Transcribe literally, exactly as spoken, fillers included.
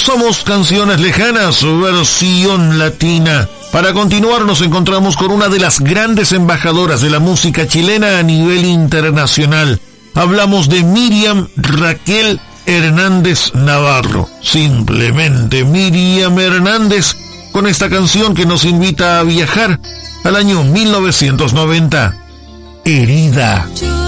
Somos Canciones Lejanas, versión latina. Para continuar nos encontramos con una de las grandes embajadoras de la música chilena a nivel internacional. Hablamos de Miriam Raquel Hernández Navarro. Simplemente Miriam Hernández, con esta canción que nos invita a viajar al año mil novecientos noventa. Herida.